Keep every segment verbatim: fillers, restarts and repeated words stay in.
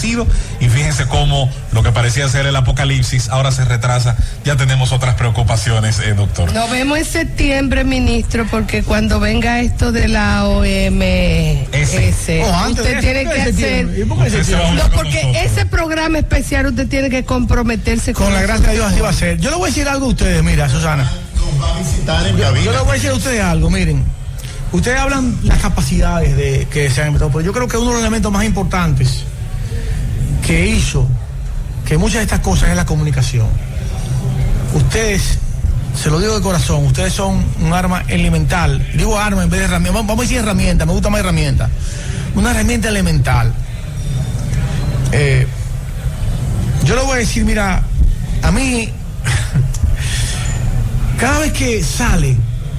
establecido, y fíjense cómo lo que parecía ser el apocalipsis ahora se retrasa. Ya tenemos otras preocupaciones, eh, doctor. Nos vemos en septiembre, ministro, porque cuando venga esto de la O M S, oh, usted tiene que hacer... No, porque ese programa especial usted tiene que comprometerse con, con la gracia de Dios, así va a ser. Yo le voy a decir algo a ustedes, mira, Susana. Yo, yo le voy a decir a ustedes algo, miren. Ustedes hablan las capacidades de que se han inventado, pero yo creo que uno de los elementos más importantes que hizo que muchas de estas cosas es la comunicación. Ustedes, se lo digo de corazón, ustedes son un arma elemental. Digo arma en vez de herramienta. Vamos a decir herramienta, me gusta más herramienta. Una herramienta elemental. Eh, yo le voy a decir, mira, a mí, cada vez que sale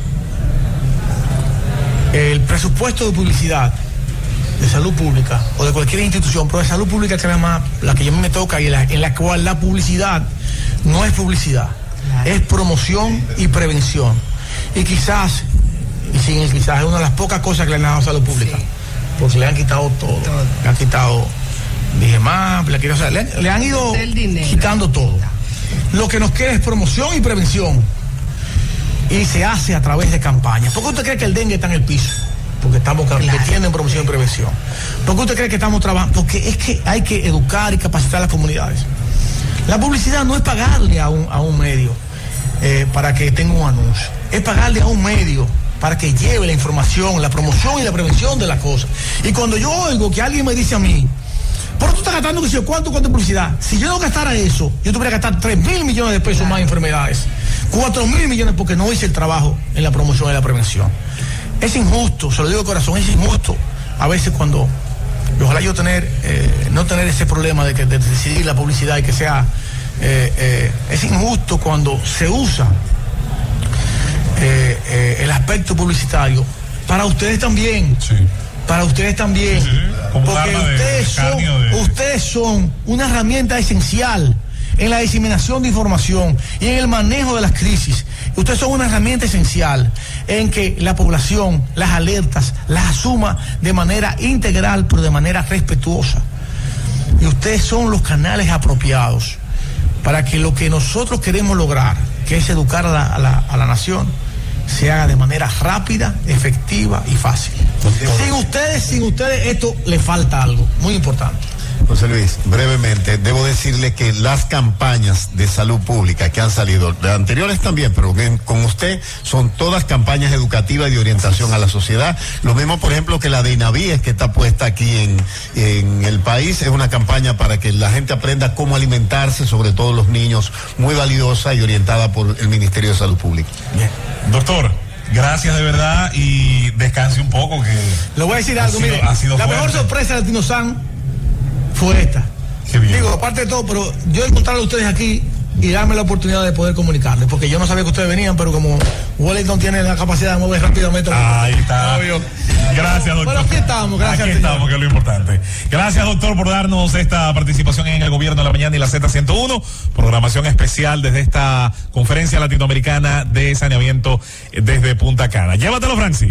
el presupuesto de publicidad de salud pública o de cualquier institución, pero de salud pública, que es la, la que a mí me toca, y en la, en la cual la publicidad no es publicidad, es promoción y prevención. Y quizás, y sin el quizás, es una de las pocas cosas que le han dado a salud pública, sí, porque le han quitado todo, todo. Le han quitado, dije más, le, quiero, o sea, le, le han ido quitando todo. Lo que nos queda es promoción y prevención, y se hace a través de campañas. ¿Por qué usted cree que el dengue está en el piso? Porque estamos claro. metiendo en promoción y prevención. ¿Por qué usted cree que estamos trabajando? Porque es que hay que educar y capacitar a las comunidades. La publicidad no es pagarle a un, a un medio eh, para que tenga un anuncio, es pagarle a un medio para que lleve la información, la promoción y la prevención de las cosas. Y cuando yo oigo que alguien me dice a mí, pero tú estás gastando, que sé yo, ¿cuánto, cuánto publicidad? Si yo no gastara eso, yo tuviera que gastar tres mil millones de pesos claro. más en enfermedades, cuatro mil millones, porque no hice el trabajo en la promoción y la prevención. Es injusto, se lo digo de corazón, es injusto a veces cuando, ojalá yo tener, eh, no tener ese problema de, que, de decidir la publicidad y que sea, eh, eh, es injusto cuando se usa eh, eh, el aspecto publicitario para ustedes también. Sí. Para ustedes también, sí, sí. Porque ustedes, de, son, de... ustedes son una herramienta esencial en la diseminación de información y en el manejo de las crisis. Ustedes son una herramienta esencial en que la población las alertas las asuma de manera integral, pero de manera respetuosa. Y ustedes son los canales apropiados para que lo que nosotros queremos lograr, que es educar a la, a la, a la nación, se haga de manera rápida, efectiva y fácil. Sin ustedes, sin ustedes, esto le falta algo muy importante. José Luis, brevemente, debo decirle que las campañas de salud pública que han salido, de anteriores también, pero que con usted son todas campañas educativas y de orientación a la sociedad. Lo mismo, por ejemplo, que la de INAVIES, que está puesta aquí en, en el país, es una campaña para que la gente aprenda cómo alimentarse, sobre todo los niños, muy valiosa y orientada por el Ministerio de Salud Pública. Bien. Doctor, gracias de verdad y descanse un poco, que le voy a decir algo, sido, mire, la fuerte. Mejor sorpresa de Tinosan fue esta. Digo, aparte de todo, pero yo encontrarlo a ustedes aquí y darme la oportunidad de poder comunicarles, porque yo no sabía que ustedes venían, pero como Wellington tiene la capacidad de mover rápidamente. Ahí está. Obvio. Gracias, doctor. Bueno, aquí estamos, gracias. Aquí estamos, que es lo importante. Gracias, doctor, por darnos esta participación en el Gobierno de la Mañana y la Z ciento uno, programación especial desde esta conferencia latinoamericana de saneamiento desde Punta Cana. Llévatelo, Francis.